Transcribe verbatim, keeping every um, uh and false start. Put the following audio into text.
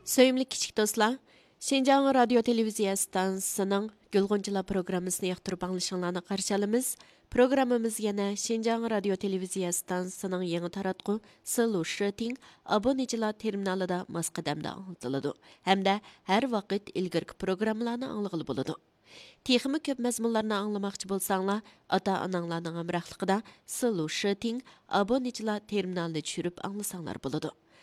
Söyümlü kichik dostlar, Şinjan Radio Televiziya stansiyasının Gülgünçüler programmasını yaxtırıp anlaşılığına qarşı alımız. Programımız yana Şinjan Radio Televiziya stansiyasının yeni taratqı Sılu Şıting aboneciler terminalida masqadamda anlatılады. Hem de her vakit ilgirki programlarını anlıqlı buludu. Texmi köp məzmunlarını anlamakçı bolsanlar, ata-ananglarning hamrohligida Sılu Şıting aboneciler terminalini tushirib anlasanlar buludu.